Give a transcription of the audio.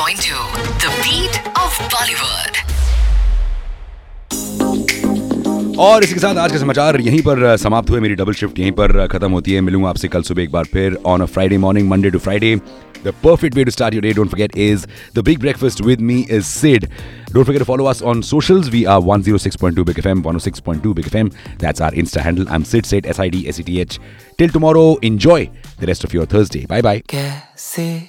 106.2, the beat of Bollywood. और इसी के साथ आज के समाचार यहीं पर समाप्त हुए. मेरी डबल शिफ्ट यहीं पर खत्म होती है. मिलूंगा आपसे कल सुबह एक बार फिर on a Friday morning, Monday to Friday. The perfect way to start your day, don't forget, is The Big Breakfast with me is Sid. Don't forget to follow us on socials. We are 106.2 Big FM, 106.2 Big FM. That's our Insta handle. I'm Sid Seth, SIDSETH. Till tomorrow, enjoy the rest of your Thursday. Bye-bye.